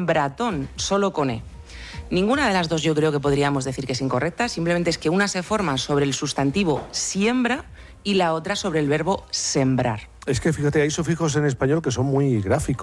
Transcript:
sembratón, solo con E. Ninguna de las dos yo creo que podríamos decir que es incorrecta, simplemente es que una se forma sobre el sustantivo siembra y la otra sobre el verbo sembrar. Es que fíjate, hay sufijos en español que son muy gráficos.